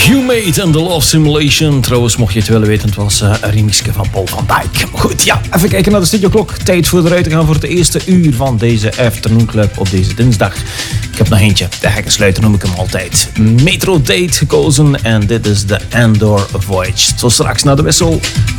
Humate en The Love Simulation. Trouwens, mocht je het willen weten, het was een remixje van Paul van Dijk. Goed, ja, even kijken naar de studioklok. Tijd voor eruit te gaan voor het eerste uur van deze Afternoon Club op deze dinsdag. Ik heb nog eentje, de hekkensluiter noem ik hem altijd. Metro Date gekozen en dit is de Andor Voyage. Tot straks naar de wissel.